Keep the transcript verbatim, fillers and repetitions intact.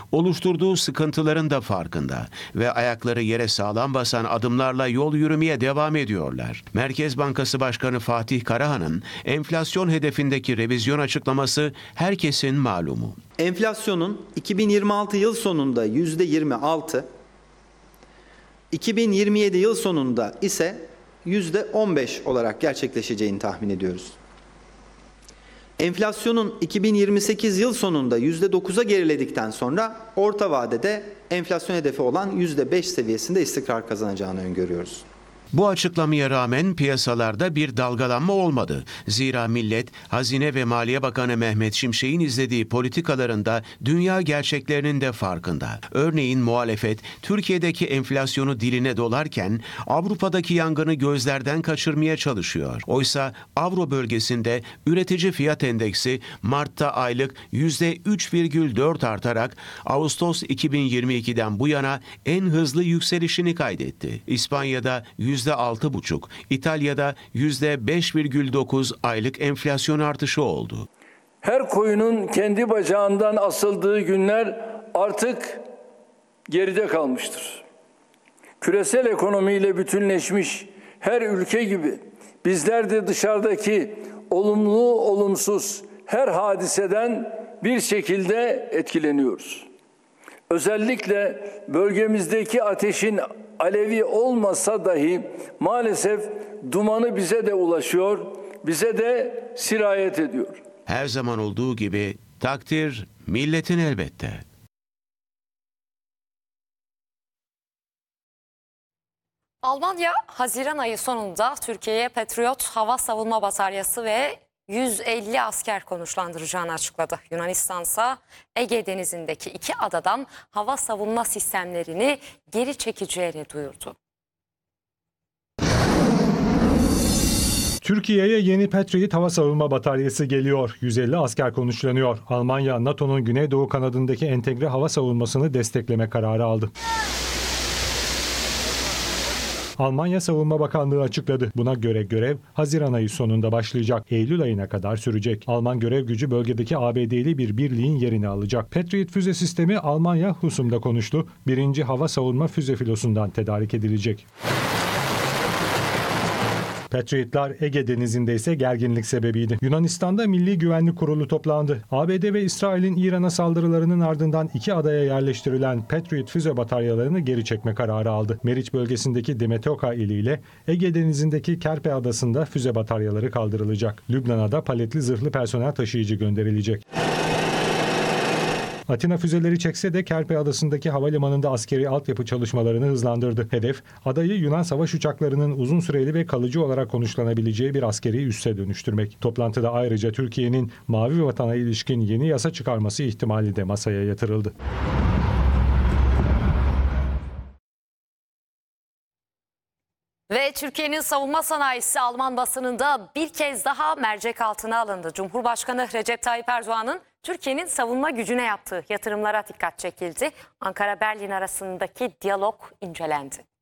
oluşturduğu sıkıntıların da farkında ve ayakları yere sağlam basan adımlarla yol yürümeye devam ediyorlar. Merkez Bankası Başkanı Fatih Karahan'ın enflasyon hedefindeki revizyon açıklaması herkesin malumu. Enflasyonun iki bin yirmi altı yıl sonunda yüzde yirmi altı, iki bin yirmi yedi yıl sonunda ise yüzde on beş olarak gerçekleşeceğini tahmin ediyoruz. Enflasyonun iki bin yirmi sekiz yıl sonunda yüzde dokuza geriledikten sonra orta vadede enflasyon hedefi olan yüzde beş seviyesinde istikrar kazanacağını öngörüyoruz. Bu açıklamaya rağmen piyasalarda bir dalgalanma olmadı. Zira millet, Hazine ve Maliye Bakanı Mehmet Şimşek'in izlediği politikalarında dünya gerçeklerinin de farkında. Örneğin muhalefet, Türkiye'deki enflasyonu diline dolarken Avrupa'daki yangını gözlerden kaçırmaya çalışıyor. Oysa Avro bölgesinde üretici fiyat endeksi Mart'ta aylık yüzde üç virgül dört artarak Ağustos iki bin yirmi ikiden bu yana en hızlı yükselişini kaydetti. İspanya'da yüzde altı buçuk, İtalya'da yüzde beş virgül dokuz aylık enflasyon artışı oldu. Her koyunun kendi bacağından asıldığı günler artık geride kalmıştır. Küresel ekonomiyle bütünleşmiş her ülke gibi bizler de dışarıdaki olumlu olumsuz her hadiseden bir şekilde etkileniyoruz. Özellikle bölgemizdeki ateşin alevi olmasa dahi maalesef dumanı bize de ulaşıyor, bize de sirayet ediyor. Her zaman olduğu gibi takdir milletin elbette. Almanya, Haziran ayı sonunda Türkiye'ye Patriot hava savunma bataryası ve yüz elli asker konuşlandıracağını açıkladı. Yunanistan ise Ege Denizi'ndeki iki adadan hava savunma sistemlerini geri çekeceğini duyurdu. Türkiye'ye yeni Patriot hava savunma bataryası geliyor. yüz elli asker konuşlanıyor. Almanya, NATO'nun Güneydoğu kanadındaki entegre hava savunmasını destekleme kararı aldı. Almanya Savunma Bakanlığı açıkladı. Buna göre görev Haziran ayı sonunda başlayacak. Eylül ayına kadar sürecek. Alman görev gücü bölgedeki A B D'li bir birliğin yerini alacak. Patriot füze sistemi Almanya Husum'da konuştu. Birinci hava savunma füze filosundan tedarik edilecek. Patriotlar Ege Denizi'nde ise gerginlik sebebiydi. Yunanistan'da Milli Güvenlik Kurulu toplandı. A B D ve İsrail'in İran'a saldırılarının ardından iki adaya yerleştirilen Patriot füze bataryalarını geri çekme kararı aldı. Meriç bölgesindeki Demetokha iliyle Ege Denizi'ndeki Kerpe Adası'nda füze bataryaları kaldırılacak. Lübnan'a da paletli zırhlı personel taşıyıcı gönderilecek. Atina füzeleri çekse de Kerpe Adası'ndaki havalimanında askeri altyapı çalışmalarını hızlandırdı. Hedef, adayı Yunan savaş uçaklarının uzun süreli ve kalıcı olarak konuşlanabileceği bir askeri üsse dönüştürmek. Toplantıda ayrıca Türkiye'nin Mavi Vatan'a ilişkin yeni yasa çıkarması ihtimali de masaya yatırıldı. Ve Türkiye'nin savunma sanayisi Alman basınında bir kez daha mercek altına alındı. Cumhurbaşkanı Recep Tayyip Erdoğan'ın Türkiye'nin savunma gücüne yaptığı yatırımlara dikkat çekildi. Ankara-Berlin arasındaki diyalog incelendi.